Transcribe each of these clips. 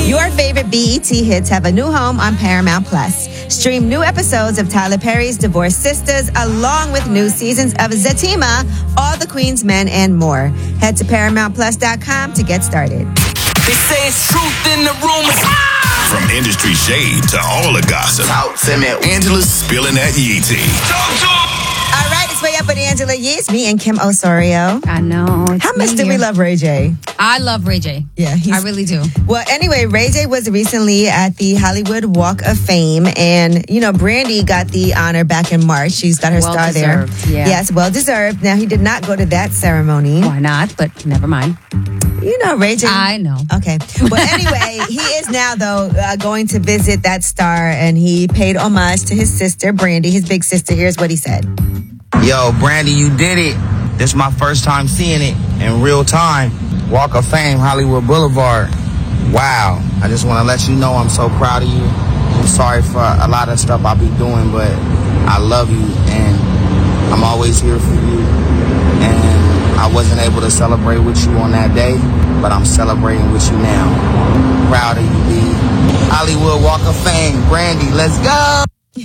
Your favorite BET hits have a new home on Paramount Plus. Stream new episodes of Tyler Perry's Divorced Sisters, along with new seasons of Zatima, All the Queen's Men, and more. Head to ParamountPlus.com to get started. They say it's truth in the rumors. From industry shade to all the gossip, Talk to me. Angela's spilling that yee tea. All right, it's Way Up with Angela Yee. It's me and Kim Osorio. I know. How much do we love Ray J? I love Ray J. Yeah, I really do. Well, anyway, Ray J was recently at the Hollywood Walk of Fame, and Brandy got the honor back in March. She's got her star there. Yeah. Yes, well deserved. Now he did not go to that ceremony. Why not? But never mind. Ray J. I know. Okay. Well, anyway, he is now though going to visit that star, and he paid homage to his sister Brandy, his big sister. Here's what he said. Yo, Brandy, you did it. This is my first time seeing it in real time. Walk of Fame, Hollywood Boulevard. Wow. I just want to let you know I'm so proud of you. I'm sorry for a lot of stuff I'll be doing, but I love you, and I'm always here for you. And I wasn't able to celebrate with you on that day, but I'm celebrating with you now. Proud of you, B. Hollywood Walk of Fame, Brandy, let's go.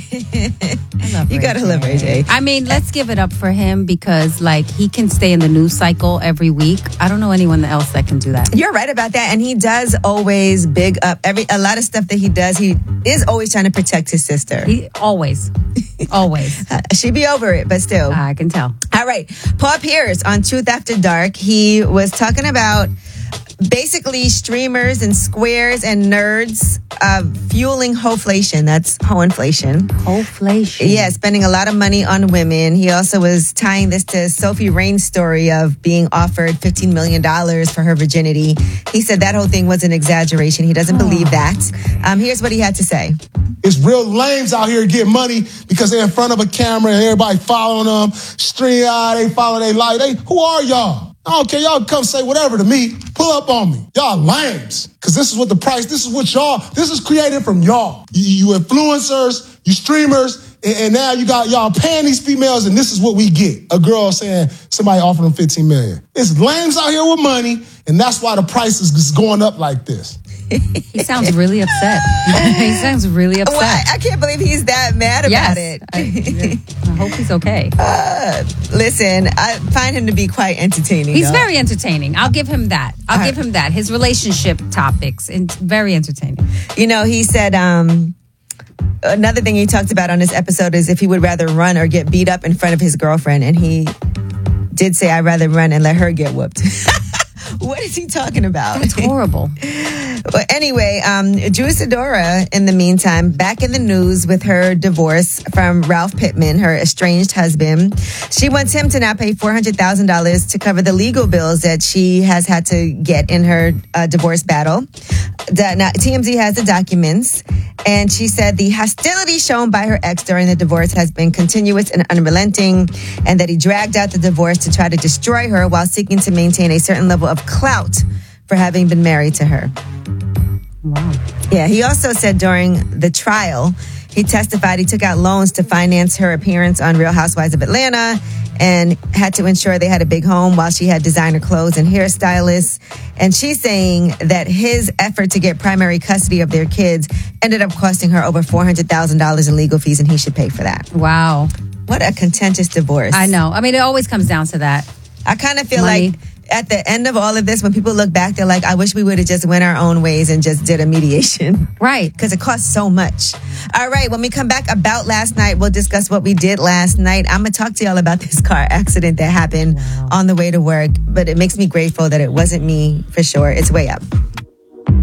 I love You Ray gotta J. love Ray J. I mean, let's give it up for him because, he can stay in the news cycle every week. I don't know anyone else that can do that. You're right about that, and he does always big up a lot of stuff that he does. He is always trying to protect his sister. He always. She'd be over it, but still. I can tell. All right. Paul Pierce on Truth After Dark. He was talking about basically streamers and squares and nerds fueling hoeflation. That's hoeinflation. Hoeflation. Yeah, spending a lot of money on women. He also was tying this to Sophie Rain's story of being offered $15 million for her virginity. He said that whole thing was an exaggeration. He doesn't believe that. Here's what he had to say. It's real lames out here getting money because they're in front of a camera and everybody following them. They follow their life. Who are y'all? I don't care. Y'all come say whatever to me. Pull up on me. Y'all lames. Because this is what this is created from y'all. You influencers, you streamers, and now you got y'all paying these females, and this is what we get. A girl saying somebody offered them $15 million. It's lames out here with money, and that's why the price is going up like this. He sounds really upset. He sounds really upset. Well, I can't believe he's that mad about it. I hope he's okay. Listen, I find him to be quite entertaining. He's very entertaining. I'll give him that. Give him that. His relationship topics, and very entertaining. He said another thing he talked about on this episode is if he would rather run or get beat up in front of his girlfriend, and he did say, I'd rather run and let her get whooped. What is he talking about? That's horrible. Well, anyway, Drew Sidora, in the meantime, back in the news with her divorce from Ralph Pittman, her estranged husband. She wants him to now pay $400,000 to cover the legal bills that she has had to get in her divorce battle. Now, TMZ has the documents, and she said the hostility shown by her ex during the divorce has been continuous and unrelenting, and that he dragged out the divorce to try to destroy her while seeking to maintain a certain level of clout for having been married to her. Wow. Yeah, he also said during the trial, he testified he took out loans to finance her appearance on Real Housewives of Atlanta and had to ensure they had a big home while she had designer clothes and hairstylists. And she's saying that his effort to get primary custody of their kids ended up costing her over $400,000 in legal fees, and he should pay for that. Wow. What a contentious divorce. I know. I mean, it always comes down to that. I kind of feel Money. like at the end of all of this, when people look back, they're like, I wish we would have just went our own ways and just did a mediation. Right. Because it costs so much. All right, when we come back about last night, we'll discuss what we did last night. I'm going to talk to y'all about this car accident that happened on the way to work, but it makes me grateful that it wasn't me for sure. It's Way Up.